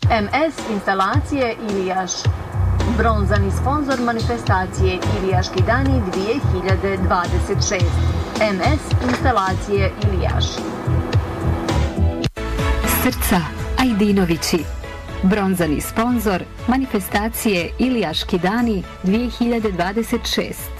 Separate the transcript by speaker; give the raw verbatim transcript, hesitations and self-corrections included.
Speaker 1: M S instalacije Ilijaš. Bronzani sponzor manifestacije Ilijaški dani dvije hiljade dvadeset šest. M S instalacije Ilijaš.
Speaker 2: Srca Ajdinovići. Bronzani sponzor manifestacije Ilijaški dani dvije hiljade dvadeset šest.